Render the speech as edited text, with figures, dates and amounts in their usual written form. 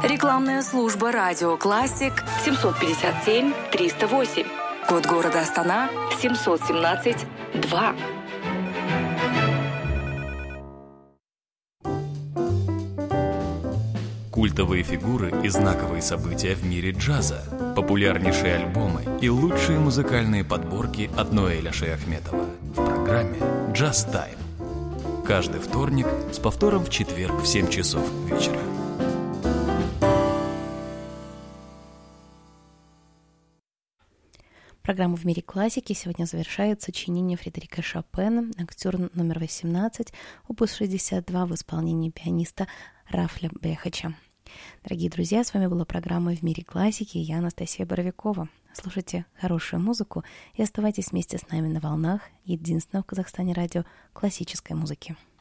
Рекламная служба «Радио Классик» 757 308. Код города Астана 717 2. Культовые фигуры и знаковые события в мире джаза, популярнейшие альбомы и лучшие музыкальные подборки от Ноэля Шаяхметова в программе «Джаз Тайм». Каждый вторник с повтором в четверг в 7 часов вечера. Программа «В мире классики» сегодня завершает сочинение Фредерика Шопена, актер номер 18, опус 62 в исполнении пианиста Рафля Бехача. Дорогие друзья, с вами была программа «В мире классики» и я, Анастасия Боровикова. Слушайте хорошую музыку и оставайтесь вместе с нами на волнах единственного в Казахстане радио классической музыки.